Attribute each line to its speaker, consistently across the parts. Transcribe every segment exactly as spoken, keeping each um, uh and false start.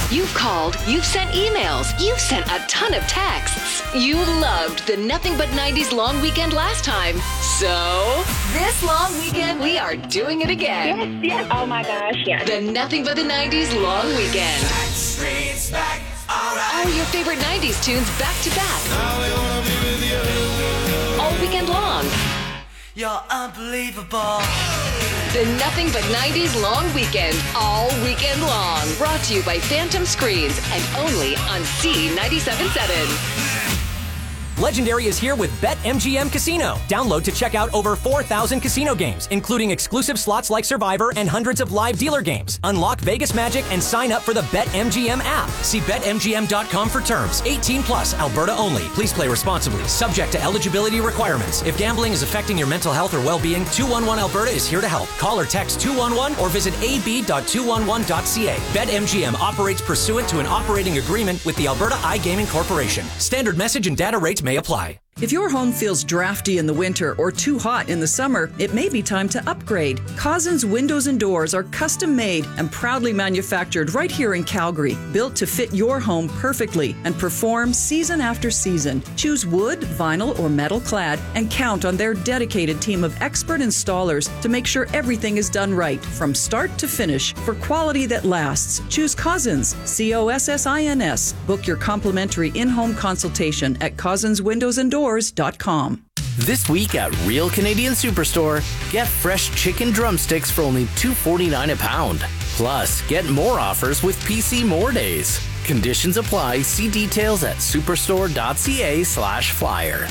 Speaker 1: You've called, you've sent emails, you've sent a ton of texts. You loved the Nothing But nineties long weekend last time. So, this long weekend, we are doing it again.
Speaker 2: Yes, yes. Oh my gosh, yes.
Speaker 1: The Nothing But the nineties long weekend.
Speaker 3: Streets back, all right.
Speaker 1: All your favorite nineties tunes back to back.
Speaker 3: Now they wanna be with you.
Speaker 1: All weekend long.
Speaker 3: You're unbelievable.
Speaker 1: The Nothing But nineties long weekend, all weekend long. Brought to you by Phantom Screens and only on C ninety-seven point seven.
Speaker 4: Legendary is here with BetMGM Casino. Download to check out over four thousand casino games, including exclusive slots like Survivor and hundreds of live dealer games. Unlock Vegas Magic and sign up for the BetMGM app. See Bet M G M dot com for terms. eighteen plus, Alberta only. Please play responsibly. Subject to eligibility requirements. If gambling is affecting your mental health or well-being, two one one Alberta is here to help. Call or text two one one or visit a b dot two one one dot c a. BetMGM operates pursuant to an operating agreement with the Alberta iGaming Corporation. Standard message and data rates may apply.
Speaker 5: If your home feels drafty in the winter or too hot in the summer, it may be time to upgrade. Cousins Windows and Doors are custom made and proudly manufactured right here in Calgary, built to fit your home perfectly and perform season after season. Choose wood, vinyl, or metal clad and count on their dedicated team of expert installers to make sure everything is done right from start to finish for quality that lasts. Choose Cousins, C O S S I N S. Book your complimentary in-home consultation at cousins windows and doors dot com.
Speaker 6: This week at Real Canadian Superstore, get fresh chicken drumsticks for only two forty-nine a pound. Plus, get more offers with P C More Days. Conditions apply. See details at superstore dot c a slash flyer.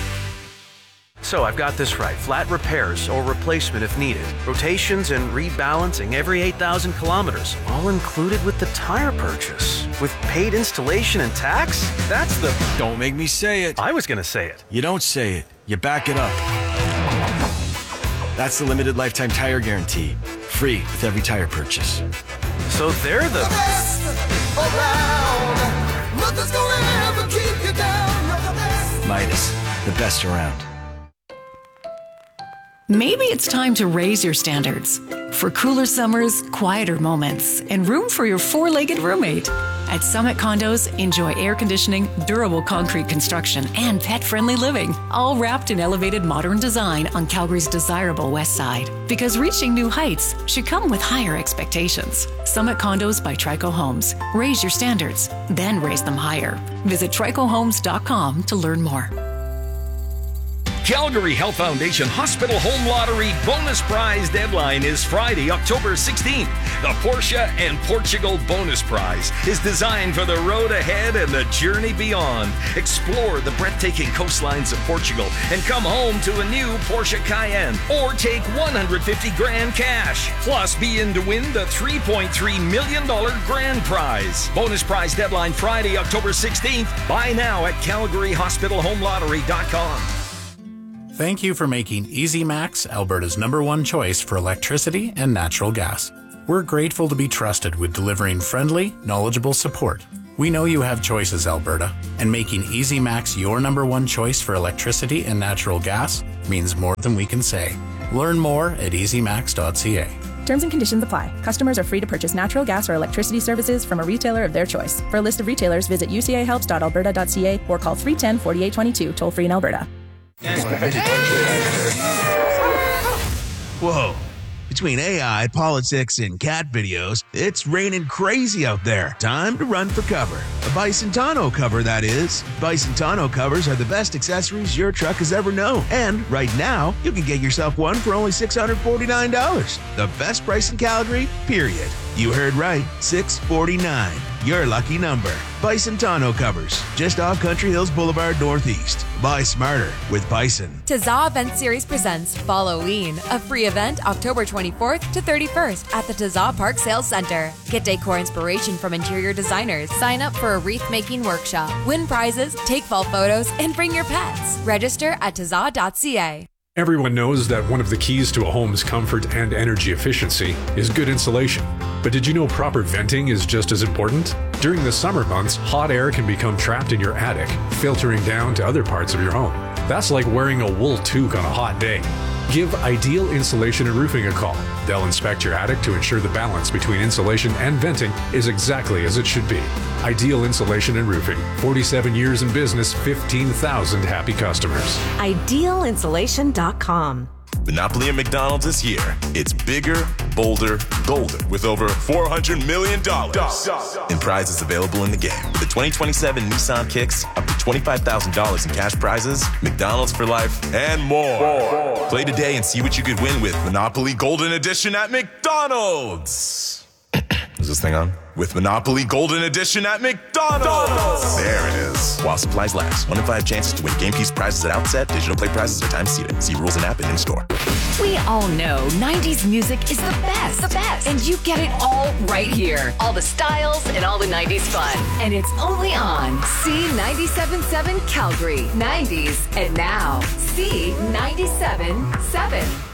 Speaker 7: So I've got this right. Flat repairs or replacement if needed. Rotations and rebalancing every eight thousand kilometers. All included with the tire purchase. With paid installation and tax? That's the...
Speaker 8: Don't make me say it.
Speaker 7: I was going to say it.
Speaker 8: You don't say it. You back it up. That's the limited lifetime tire guarantee. Free with every tire purchase.
Speaker 7: So they're the...
Speaker 3: The best around. Nothing's gonna ever keep you down. You're the best.
Speaker 8: Midas, the best around.
Speaker 9: Maybe it's time to raise your standards for cooler summers, quieter moments, and room for your four-legged roommate. At Summit Condos, enjoy air conditioning, durable concrete construction, and pet-friendly living, all wrapped in elevated modern design on Calgary's desirable west side. Because reaching new heights should come with higher expectations. Summit Condos by Trico Homes. Raise your standards, then raise them higher. Visit trico homes dot com to learn more.
Speaker 10: Calgary Health Foundation Hospital Home Lottery bonus prize deadline is Friday, October sixteenth. The Porsche and Portugal bonus prize is designed for the road ahead and the journey beyond. Explore the breathtaking coastlines of Portugal and come home to a new Porsche Cayenne or take one hundred fifty grand cash. Plus, be in to win the three point three million dollars grand prize. Bonus prize deadline Friday, October sixteenth. Buy now at calgary hospital home lottery dot com.
Speaker 11: Thank you for making Easy Max Alberta's number one choice for electricity and natural gas. We're grateful to be trusted with delivering friendly, knowledgeable support. We know you have choices, Alberta, and making Easy Max your number one choice for electricity and natural gas means more than we can say. Learn more at easy max dot c a.
Speaker 12: Terms and conditions apply. Customers are free to purchase natural gas or electricity services from a retailer of their choice. For a list of retailers, visit u c a helps dot alberta dot c a or call three one zero, four eight two two, toll free in Alberta.
Speaker 13: Whoa. Between A I, politics, and cat videos, it's raining crazy out there. Time to run for cover. A Bison tonneau cover, that is. Bison tonneau covers are the best accessories your truck has ever known. And right now, you can get yourself one for only six hundred forty-nine dollars. The best price in Calgary, period. You heard right, six hundred forty-nine dollars. Your lucky number. Bison tonneau covers, just off Country Hills Boulevard Northeast. Buy smarter with Bison.
Speaker 14: Tazza Event Series presents Falloween, a free event October twenty-fourth to thirty-first at the Tazza Park Sales Center. Get decor inspiration from interior designers. Sign up for a wreath-making workshop. Win prizes, take fall photos, and bring your pets. Register at tazza dot c a.
Speaker 15: Everyone knows that one of the keys to a home's comfort and energy efficiency is good insulation. But did you know proper venting is just as important? During the summer months, hot air can become trapped in your attic, filtering down to other parts of your home. That's like wearing a wool toque on a hot day. Give Ideal Insulation and Roofing a call. They'll inspect your attic to ensure the balance between insulation and venting is exactly as it should be. Ideal Insulation and Roofing. forty-seven years in business, fifteen thousand happy customers.
Speaker 2: ideal insulation dot com.
Speaker 16: Monopoly at McDonald's is here. It's bigger, bolder, golden, with over four hundred million dollars in prizes available in the game. With the twenty twenty-seven Nissan Kicks, up to twenty-five thousand dollars in cash prizes, McDonald's for life, and more. more. Play today and see what you could win with Monopoly Golden Edition at McDonald's. Is this thing on? With Monopoly Golden Edition at McDonald's. McDonald's. There it is. While supplies last. One in five chances to win game piece prizes at outset. Digital play prizes are time seated. See rules and app and in store.
Speaker 1: We all know nineties music is the best. The best. And you get it all right here. All the styles and all the nineties fun. And it's only on C ninety-seven point seven Calgary. nineties and now. C ninety-seven point seven.